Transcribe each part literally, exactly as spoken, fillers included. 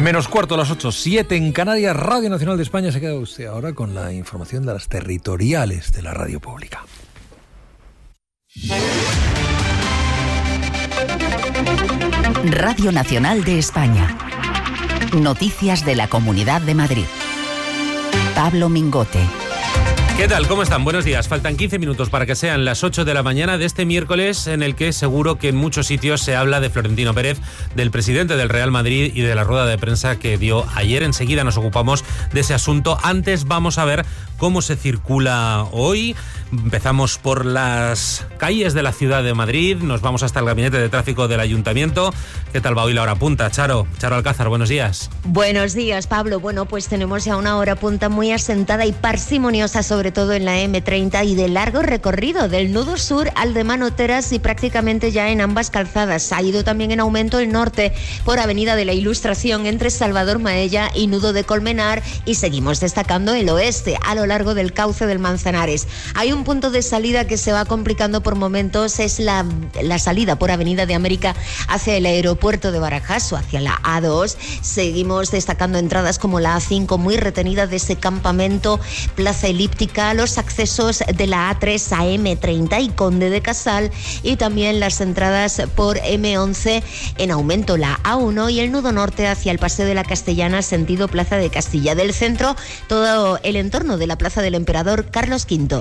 Menos cuarto a las ocho, siete en Canarias. Radio Nacional de España. Se queda usted ahora con la información de las territoriales de la radio pública. Radio Nacional de España. Noticias de la Comunidad de Madrid. Pablo Mingote. ¿Qué tal? ¿Cómo están? Buenos días. Faltan quince minutos para que sean las ocho de la mañana de este miércoles, en el que seguro que en muchos sitios se habla de Florentino Pérez, del presidente del Real Madrid y de la rueda de prensa que dio ayer. Enseguida nos ocupamos de ese asunto. Antes vamos a ver cómo se circula hoy. Empezamos por las calles de la ciudad de Madrid, nos vamos hasta el gabinete de tráfico del Ayuntamiento. ¿Qué tal va hoy la hora punta? Charo, Charo Alcázar, buenos días. Buenos días, Pablo. Bueno, pues tenemos ya una hora punta muy asentada y parsimoniosa, sobre todo en la eme treinta, y de largo recorrido del nudo sur al de Manoteras y prácticamente ya en ambas calzadas. Ha ido también en aumento el norte por Avenida de la Ilustración entre Salvador Maella y Nudo de Colmenar, y seguimos destacando el oeste a lo largo del cauce del Manzanares. Hay un punto de salida que se va complicando por momentos, es la, la salida por Avenida de América hacia el aeropuerto de Barajas o hacia la A dos. Seguimos destacando entradas como la A cinco muy retenida de ese campamento, Plaza Elíptica, los accesos de la A tres a eme treinta y Conde de Casal, y también las entradas por eme once en aumento, la A uno, y el nudo norte hacia el Paseo de la Castellana sentido Plaza de Castilla. Del centro, todo el entorno de la Plaza del Emperador Carlos quinto.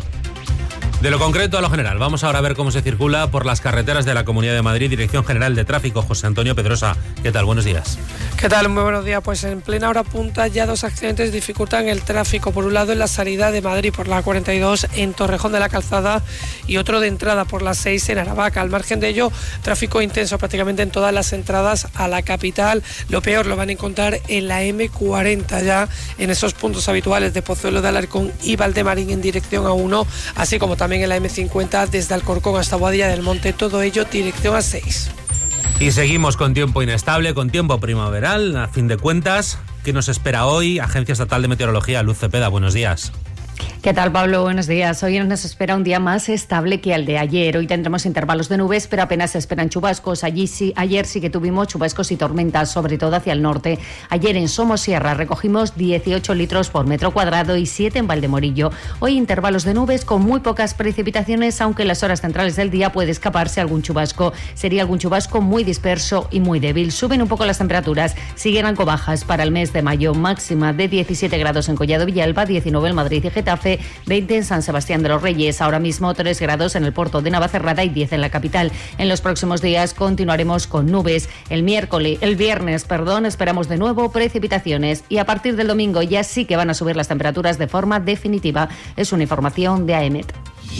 De lo concreto a lo general, vamos ahora a ver cómo se circula por las carreteras de la Comunidad de Madrid. Dirección General de Tráfico, José Antonio Pedrosa. ¿Qué tal? Buenos días. ¿Qué tal? Muy buenos días. Pues en plena hora punta ya dos accidentes dificultan el tráfico. Por un lado, en la salida de Madrid por la cuarenta y dos en Torrejón de la Calzada, y otro de entrada por la seis en Aravaca. Al margen de ello, tráfico intenso prácticamente en todas las entradas a la capital. Lo peor lo van a encontrar en la eme cuarenta, ya en esos puntos habituales de Pozuelo de Alarcón y Valdemarín en dirección a uno, así como también también en la eme cincuenta desde Alcorcón hasta Boadilla del Monte, todo ello dirección a seis. Y seguimos con tiempo inestable, con tiempo primaveral, a fin de cuentas. ¿Qué nos espera hoy? Agencia Estatal de Meteorología, Luz Cepeda, buenos días. ¿Qué tal, Pablo? Buenos días. Hoy nos espera un día más estable que el de ayer. Hoy tendremos intervalos de nubes, pero apenas se esperan chubascos. Allí sí, ayer sí que tuvimos chubascos y tormentas, sobre todo hacia el norte. Ayer en Somosierra recogimos dieciocho litros por metro cuadrado y siete en Valdemorillo. Hoy intervalos de nubes con muy pocas precipitaciones, aunque en las horas centrales del día puede escaparse algún chubasco. Sería algún chubasco muy disperso y muy débil. Suben un poco las temperaturas, siguen algo bajas para el mes de mayo. Máxima de diecisiete grados en Collado Villalba, diecinueve en Madrid y Getafe, veinte en San Sebastián de los Reyes. Ahora mismo tres grados en el puerto de Navacerrada y diez en la capital. En los próximos días continuaremos con nubes. El miércoles, el viernes, perdón, esperamos de nuevo precipitaciones, y a partir del domingo ya sí que van a subir las temperaturas de forma definitiva. Es una información de AEMET.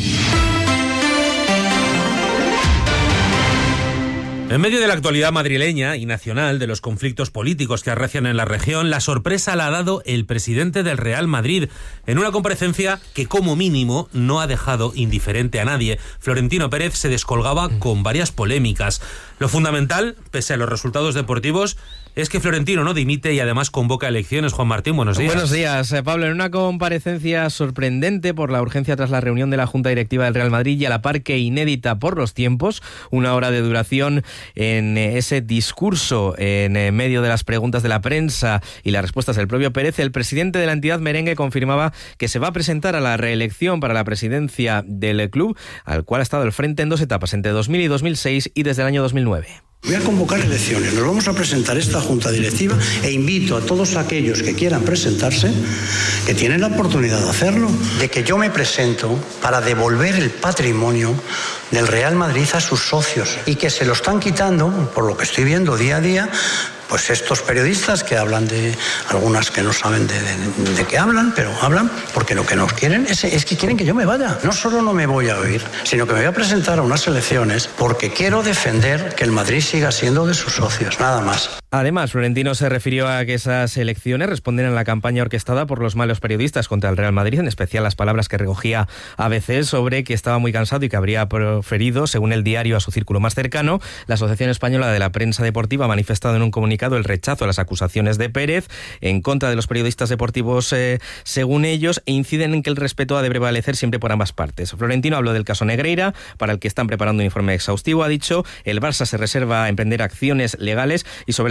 En medio de la actualidad madrileña y nacional, de los conflictos políticos que arrecian en la región, la sorpresa la ha dado el presidente del Real Madrid en una comparecencia que, como mínimo, no ha dejado indiferente a nadie. Florentino Pérez se descolgaba con varias polémicas. Lo fundamental, pese a los resultados deportivos, es que Florentino no dimite y además convoca elecciones. Juan Martín, buenos días. Buenos días, Pablo. En una comparecencia sorprendente por la urgencia tras la reunión de la Junta Directiva del Real Madrid, y a la par que inédita por los tiempos, una hora de duración en ese discurso en medio de las preguntas de la prensa y las respuestas del propio Pérez, el presidente de la entidad merengue confirmaba que se va a presentar a la reelección para la presidencia del club, al cual ha estado al frente en dos etapas, entre dos mil y dos mil seis y desde el año dos mil nueve. Voy a convocar elecciones, nos vamos a presentar esta Junta Directiva e invito a todos aquellos que quieran presentarse, que tienen la oportunidad de hacerlo, de que yo me presento para devolver el patrimonio del Real Madrid a sus socios, y que se lo están quitando, por lo que estoy viendo día a día, pues estos periodistas que hablan de, algunas que no saben de, de, de qué hablan, pero hablan porque lo que nos quieren es, es que quieren que yo me vaya. No solo no me voy a oír, sino que me voy a presentar a unas elecciones porque quiero defender que el Madrid siga siendo de sus socios, nada más. Además, Florentino se refirió a que esas elecciones responden a la campaña orquestada por los malos periodistas contra el Real Madrid, en especial las palabras que recogía A B C sobre que estaba muy cansado y que habría proferido, según el diario, a su círculo más cercano. La Asociación Española de la Prensa Deportiva ha manifestado en un comunicado el rechazo a las acusaciones de Pérez en contra de los periodistas deportivos, eh, según ellos, e inciden en que el respeto ha de prevalecer siempre por ambas partes. Florentino habló del caso Negreira, para el que están preparando un informe exhaustivo. Ha dicho, el Barça se reserva a emprender acciones legales, y sobre la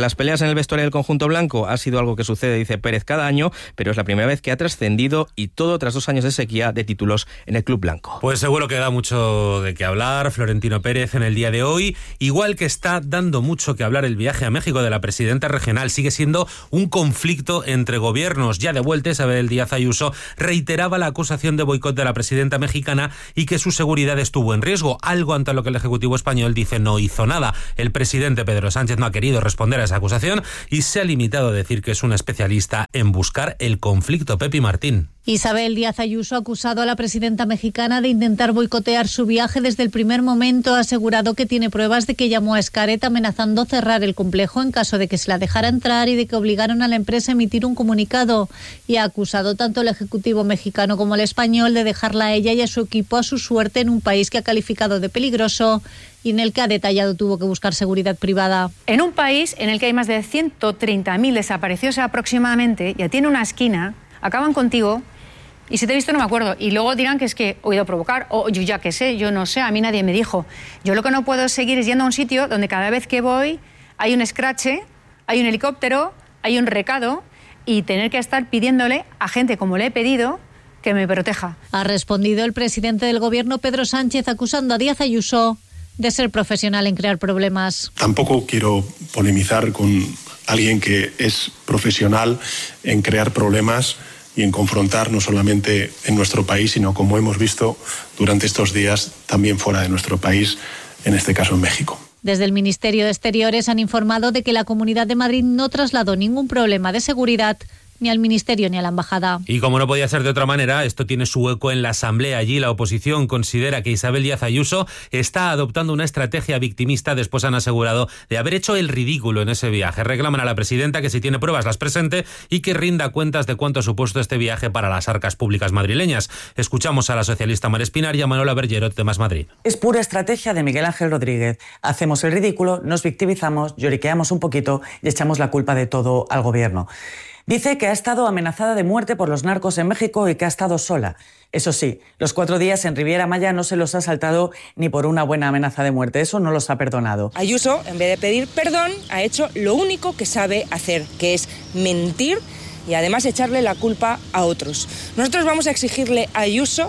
las peleas en el vestuario del conjunto blanco ha sido algo que sucede, dice Pérez, cada año, pero es la primera vez que ha trascendido y todo tras dos años de sequía de títulos en el club blanco. Pues seguro que da mucho de qué hablar Florentino Pérez en el día de hoy, igual que está dando mucho que hablar el viaje a México de la presidenta regional. Sigue siendo un conflicto entre gobiernos. Ya de vuelta, Isabel Díaz Ayuso reiteraba la acusación de boicot de la presidenta mexicana y que su seguridad estuvo en riesgo, algo ante lo que el Ejecutivo español dice no hizo nada. El presidente Pedro Sánchez no ha querido responder a esa acusación y se ha limitado a decir que es un especialista en buscar el conflicto. Pepi Martín. Isabel Díaz Ayuso ha acusado a la presidenta mexicana de intentar boicotear su viaje desde el primer momento. Ha asegurado que tiene pruebas de que llamó a Xcaret amenazando cerrar el complejo en caso de que se la dejara entrar y de que obligaron a la empresa a emitir un comunicado. Y ha acusado tanto el Ejecutivo mexicano como el español de dejarla a ella y a su equipo a su suerte en un país que ha calificado de peligroso y en el que ha detallado tuvo que buscar seguridad privada. En un país en el que hay más de ciento treinta mil desaparecidos aproximadamente, ya tiene una esquina, acaban contigo. Y si te he visto no me acuerdo. Y luego dirán que es que he oído provocar, o yo ya qué sé, yo no sé, a mí nadie me dijo. Yo lo que no puedo seguir es yendo a un sitio donde cada vez que voy hay un escrache, hay un helicóptero, hay un recado y tener que estar pidiéndole a gente como le he pedido que me proteja. Ha respondido el presidente del gobierno Pedro Sánchez acusando a Díaz Ayuso de ser profesional en crear problemas. Tampoco quiero polemizar con alguien que es profesional en crear problemas y en confrontar no solamente en nuestro país, sino como hemos visto durante estos días también fuera de nuestro país, en este caso en México. Desde el Ministerio de Exteriores han informado de que la Comunidad de Madrid no trasladó ningún problema de seguridad ni al Ministerio ni a la Embajada. Y como no podía ser de otra manera, esto tiene su eco en la Asamblea. Allí la oposición considera que Isabel Díaz Ayuso está adoptando una estrategia victimista. Después han asegurado de haber hecho el ridículo en ese viaje. Reclaman a la presidenta que si tiene pruebas las presente y que rinda cuentas de cuánto ha supuesto este viaje para las arcas públicas madrileñas. Escuchamos a la socialista Mar Espinar y a Manuela Bergerot de Más Madrid. Es pura estrategia de Miguel Ángel Rodríguez. Hacemos el ridículo, nos victimizamos, lloriqueamos un poquito y echamos la culpa de todo al gobierno. Dice que ha estado amenazada de muerte por los narcos en México y que ha estado sola. Eso sí, los cuatro días en Riviera Maya no se los ha saltado ni por una buena amenaza de muerte. Eso no los ha perdonado. Ayuso, en vez de pedir perdón, ha hecho lo único que sabe hacer, que es mentir y además echarle la culpa a otros. Nosotros vamos a exigirle a Ayuso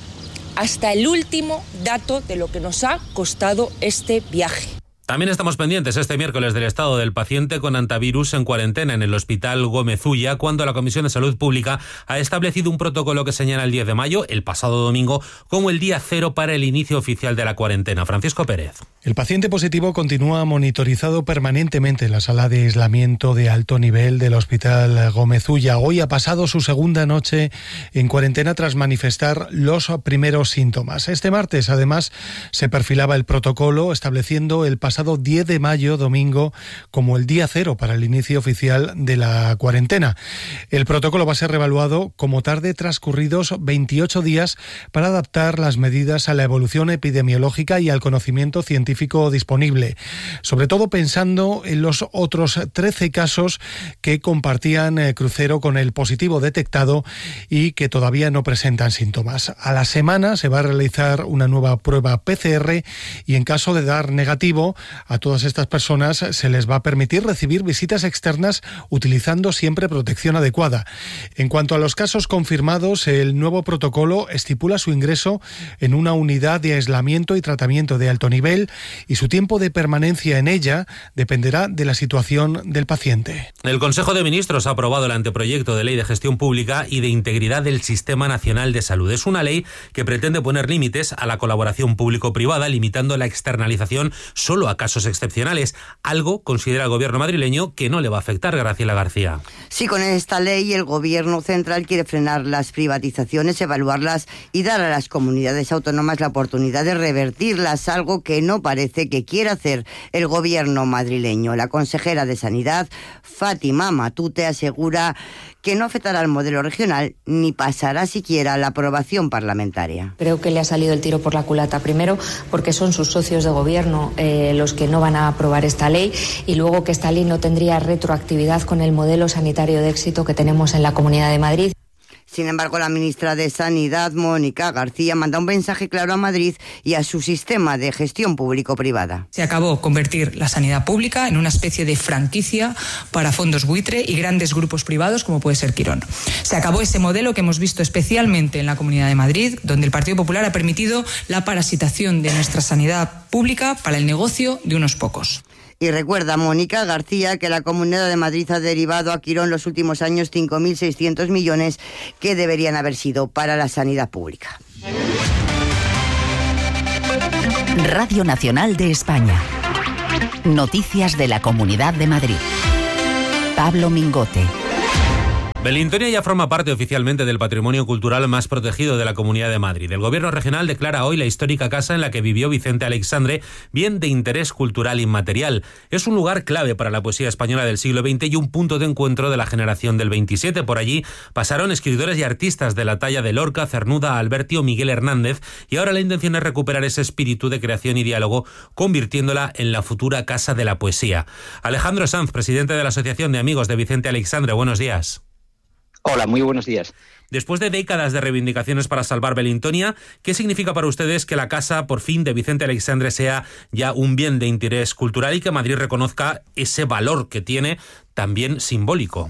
hasta el último dato de lo que nos ha costado este viaje. También estamos pendientes este miércoles del estado del paciente con antivirus en cuarentena en el Hospital Gómez Ulla, cuando la Comisión de Salud Pública ha establecido un protocolo que señala el diez de mayo, el pasado domingo, como el día cero para el inicio oficial de la cuarentena. Francisco Pérez. El paciente positivo continúa monitorizado permanentemente en la sala de aislamiento de alto nivel del Hospital Gómez Ulla. Hoy ha pasado su segunda noche en cuarentena tras manifestar los primeros síntomas. Este martes, además, se perfilaba el protocolo estableciendo el pasado diez de mayo, domingo, como el día cero para el inicio oficial de la cuarentena. El protocolo va a ser reevaluado como tarde transcurridos veintiocho días para adaptar las medidas a la evolución epidemiológica y al conocimiento científico disponible, sobre todo pensando en los otros trece casos que compartían crucero con el positivo detectado y que todavía no presentan síntomas. A la semana se va a realizar una nueva prueba P C R y en caso de dar negativo, a todas estas personas se les va a permitir recibir visitas externas utilizando siempre protección adecuada. En cuanto a los casos confirmados, el nuevo protocolo estipula su ingreso en una unidad de aislamiento y tratamiento de alto nivel y su tiempo de permanencia en ella dependerá de la situación del paciente. El Consejo de Ministros ha aprobado el anteproyecto de Ley de Gestión Pública y de Integridad del Sistema Nacional de Salud. Es una ley que pretende poner límites a la colaboración público-privada, limitando la externalización solo a casos excepcionales, algo, considera el gobierno madrileño, que no le va a afectar. Graciela García. Sí, con esta ley el gobierno central quiere frenar las privatizaciones, evaluarlas y dar a las comunidades autónomas la oportunidad de revertirlas, algo que no parece que quiera hacer el gobierno madrileño. La consejera de Sanidad, Fátima Matute, asegura que no afectará al modelo regional ni pasará siquiera la aprobación parlamentaria. Creo que le ha salido el tiro por la culata, primero porque son sus socios de gobierno eh, los que no van a aprobar esta ley y luego que esta ley no tendría retroactividad con el modelo sanitario de éxito que tenemos en la Comunidad de Madrid. Sin embargo, la ministra de Sanidad, Mónica García, manda un mensaje claro a Madrid y a su sistema de gestión público-privada. Se acabó convertir la sanidad pública en una especie de franquicia para fondos buitre y grandes grupos privados como puede ser Quirón. Se acabó ese modelo que hemos visto especialmente en la Comunidad de Madrid, donde el Partido Popular ha permitido la parasitación de nuestra sanidad pública para el negocio de unos pocos. Y recuerda Mónica García que la Comunidad de Madrid ha derivado a Quirón los últimos años cinco mil seiscientos millones que deberían haber sido para la sanidad pública. Radio Nacional de España. Noticias de la Comunidad de Madrid. Pablo Mingote. Belintonia ya forma parte oficialmente del patrimonio cultural más protegido de la Comunidad de Madrid. El Gobierno regional declara hoy la histórica casa en la que vivió Vicente Aleixandre bien de interés cultural inmaterial. Es un lugar clave para la poesía española del siglo veinte y un punto de encuentro de la generación del veintisiete. Por allí pasaron escritores y artistas de la talla de Lorca, Cernuda, Alberti o Miguel Hernández, y ahora la intención es recuperar ese espíritu de creación y diálogo, convirtiéndola en la futura Casa de la Poesía. Alejandro Sanz, presidente de la Asociación de Amigos de Vicente Aleixandre, buenos días. Hola, muy buenos días. Después de décadas de reivindicaciones para salvar Belintonia, ¿qué significa para ustedes que la casa, por fin, de Vicente Aleixandre sea ya un bien de interés cultural y que Madrid reconozca ese valor que tiene, también simbólico?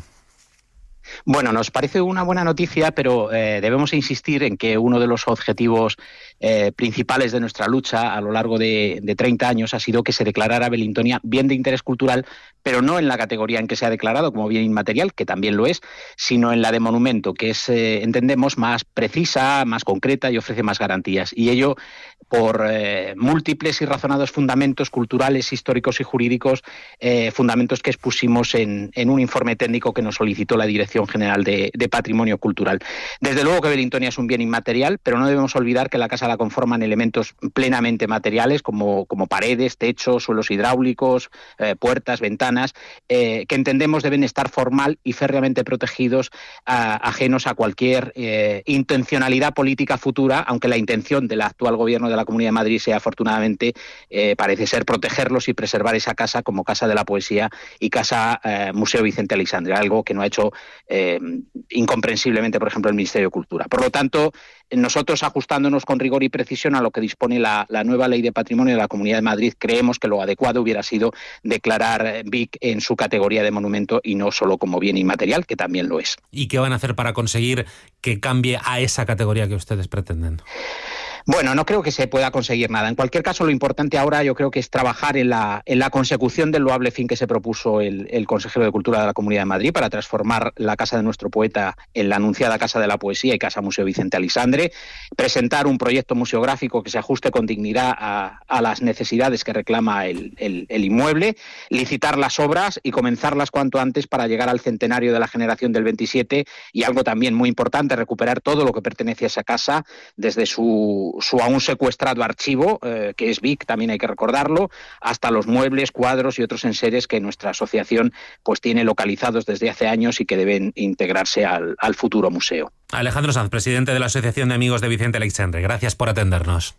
Bueno, nos parece una buena noticia, pero eh, debemos insistir en que uno de los objetivos eh, principales de nuestra lucha a lo largo de, de treinta años ha sido que se declarara Belintonia bien de interés cultural, pero no en la categoría en que se ha declarado como bien inmaterial, que también lo es, sino en la de monumento, que es, eh, entendemos, más precisa, más concreta y ofrece más garantías. Y ello por eh, múltiples y razonados fundamentos culturales, históricos y jurídicos, eh, fundamentos que expusimos en, en un informe técnico que nos solicitó la Dirección General de, de Patrimonio Cultural. Desde luego que Belintonia es un bien inmaterial, pero no debemos olvidar que la casa la conforman elementos plenamente materiales como, como paredes, techos, suelos hidráulicos, eh, puertas, ventanas, eh, que entendemos deben estar formal y férreamente protegidos, a, ajenos a cualquier eh, intencionalidad política futura, aunque la intención del actual gobierno de la Comunidad de Madrid sea, afortunadamente, eh, parece ser protegerlos y preservar esa casa como Casa de la Poesía y Casa eh, Museo Vicente Aleixandre, algo que no ha hecho eh, incomprensiblemente, por ejemplo, el Ministerio de Cultura. Por lo tanto, nosotros, ajustándonos con rigor y precisión a lo que dispone la, la nueva Ley de Patrimonio de la Comunidad de Madrid, creemos que lo adecuado hubiera sido declarar Vic en su categoría de monumento y no solo como bien inmaterial, que también lo es. ¿Y qué van a hacer para conseguir que cambie a esa categoría que ustedes pretenden? Bueno, no creo que se pueda conseguir nada. En cualquier caso, lo importante ahora yo creo que es trabajar en la, en la consecución del loable fin que se propuso el, el consejero de Cultura de la Comunidad de Madrid para transformar la Casa de nuestro poeta en la anunciada Casa de la Poesía y Casa Museo Vicente Aleixandre, presentar un proyecto museográfico que se ajuste con dignidad a, a las necesidades que reclama el, el, el inmueble, licitar las obras y comenzarlas cuanto antes para llegar al centenario de la generación del veintisiete y algo también muy importante, recuperar todo lo que pertenece a esa casa desde su su aún secuestrado archivo, eh, que es Vic, también hay que recordarlo, hasta los muebles, cuadros y otros enseres que nuestra asociación pues tiene localizados desde hace años y que deben integrarse al, al futuro museo. Alejandro Sanz, presidente de la Asociación de Amigos de Vicente Aleixandre, gracias por atendernos.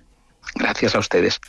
Gracias a ustedes.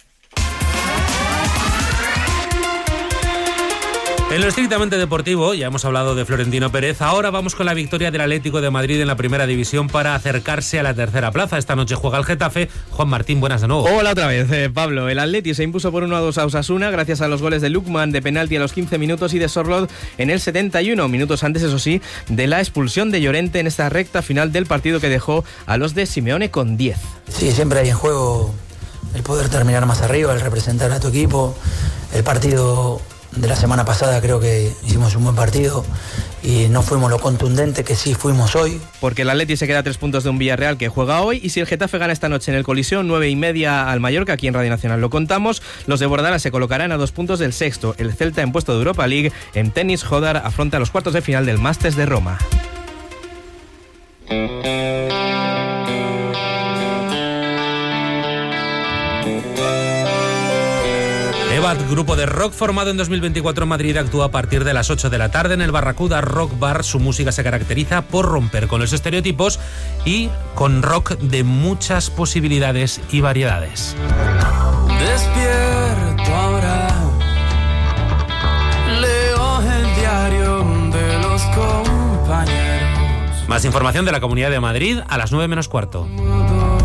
En lo estrictamente deportivo, ya hemos hablado de Florentino Pérez, ahora vamos con la victoria del Atlético de Madrid en la primera división para acercarse a la tercera plaza. Esta noche juega el Getafe. Juan Martín, buenas de nuevo. Hola otra vez, eh, Pablo. El Atleti se impuso por uno a dos a Osasuna gracias a los goles de Lukman de penalti a los quince minutos y de Sorloth en el setenta y uno, minutos antes, eso sí, de la expulsión de Llorente en esta recta final del partido que dejó a los de Simeone con diez. Sí, siempre hay en juego el poder terminar más arriba, el representar a tu equipo. El partido de la semana pasada creo que hicimos un buen partido y no fuimos lo contundente que sí fuimos hoy. Porque el Atleti se queda a tres puntos de un Villarreal que juega hoy, y si el Getafe gana esta noche en el Coliseo, nueve y media al Mallorca, aquí en Radio Nacional lo contamos, los de Bordala se colocarán a dos puntos del sexto. El Celta, en puesto de Europa League. En tenis, Jodar afronta los cuartos de final del Masters de Roma. Evat, grupo de rock formado en dos mil veinticuatro en Madrid, actúa a partir de las ocho de la tarde en el Barracuda Rock Bar. Su música se caracteriza por romper con los estereotipos y con rock de muchas posibilidades y variedades. Despierto ahora, leo el diario de los compañeros. Más información de la Comunidad de Madrid a las nueve menos cuarto.